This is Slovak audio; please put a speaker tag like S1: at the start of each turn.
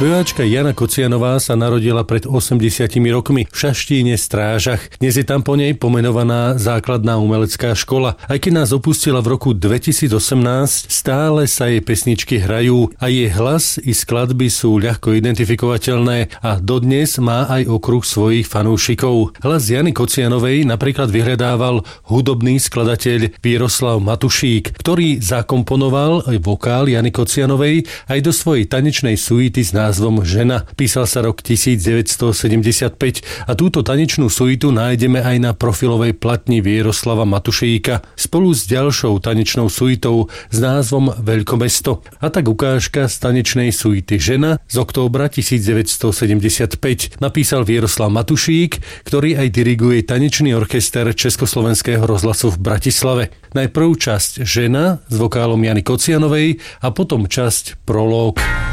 S1: Speváčka Jana Kocianová sa narodila pred 80 rokmi v Šaštíne Strážach. Dnes je tam po nej pomenovaná základná umelecká škola. Aj keď nás opustila v roku 2018, stále sa jej pesničky hrajú a jej hlas i skladby sú ľahko identifikovateľné a dodnes má aj okruh svojich fanúšikov. Hlas Jany Kocianovej napríklad vyhľadával hudobný skladateľ Víroslav Matušík, ktorý zakomponoval aj vokál Jany Kocianovej aj do svojej tanečnej suity s názvom Žena. Písal sa rok 1975 a túto tanečnú suitu nájdeme aj na profilovej platni Víroslava Matušíka spolu s ďalšou tanečnou suitou s názvom Veľkomesto. A tak ukážka z tanečnej suity Žena z októbra 1975 napísal Víroslav Matušík, ktorý aj diriguje tanečný orchester Československého rozhlasu v Bratislave. Najprv časť Žena s vokálom Jany Kocianovej a potom časť Prolog.